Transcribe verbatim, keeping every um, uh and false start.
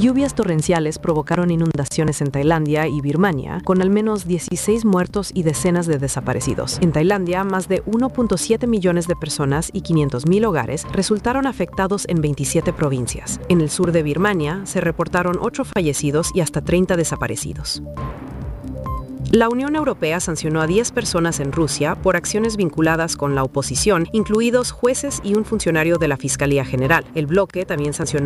Lluvias torrenciales provocaron inundaciones en Tailandia y Birmania, con al menos dieciséis muertos y decenas de desaparecidos. En Tailandia, más de uno punto siete millones de personas y quinientos mil hogares resultaron afectados en veintisiete provincias. En el sur de Birmania, se reportaron ocho fallecidos y hasta treinta desaparecidos. La Unión Europea sancionó a diez personas en Rusia por acciones vinculadas con la oposición, incluidos jueces y un funcionario de la Fiscalía General. El bloque también sancionó